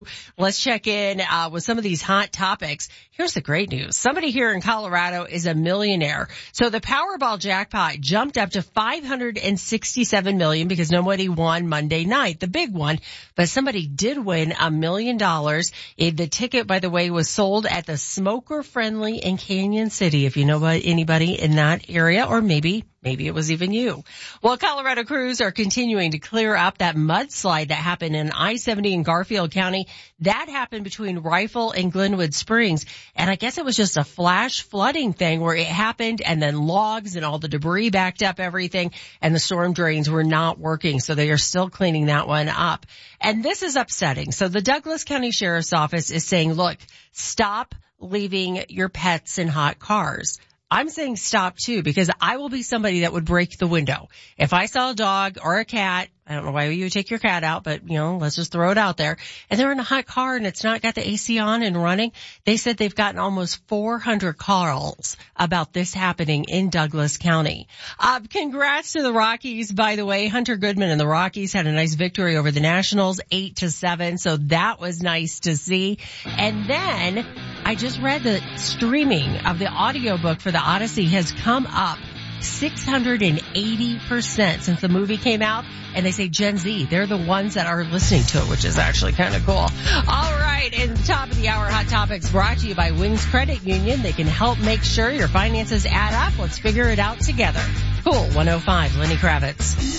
Let's check in with some of these hot topics. Here's the great news. Somebody here in Colorado is a millionaire. So the Powerball jackpot jumped up to $567 million because nobody won Monday night, the big one. But somebody did win $1 million. The ticket, by the way, was sold at the Smoker Friendly in Canyon City. If you know anybody in that area, or maybe it was even you. Well, Colorado crews are continuing to clear up that mudslide that happened in I-70 in Garfield County. That happened between Rifle and Glenwood Springs. And I guess it was just a flash flooding thing where it happened and then logs and all the debris backed up everything and the storm drains were not working. So they are still cleaning that one up. And this is upsetting. So the Douglas County Sheriff's Office is saying, look, stop leaving your pets in hot cars. I'm saying stop too, because I will be somebody that would break the window. If I saw a dog or a cat, I don't know why you would take your cat out, but let's just throw it out there. And they're in a hot car and it's not got the AC on and running. They said they've gotten almost 400 calls about this happening in Douglas County. Congrats to the Rockies, by the way. Hunter Goodman and the Rockies had a nice victory over the Nationals, 8-7. So that was nice to see. And then I just read the streaming of the audiobook for the Odyssey has come up 680% since the movie came out. And they say Gen Z, they're the ones that are listening to it, which is actually kind of cool. All right. And top of the hour hot topics brought to you by Wings Credit Union. They can help make sure your finances add up. Let's figure it out together. Cool 105, Lenny Kravitz.